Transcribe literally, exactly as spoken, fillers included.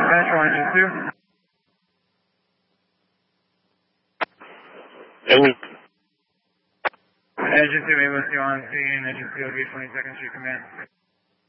Dispatch one engine two. Engine. Engine two, able to see on scene, engine two, twenty-second Street Command.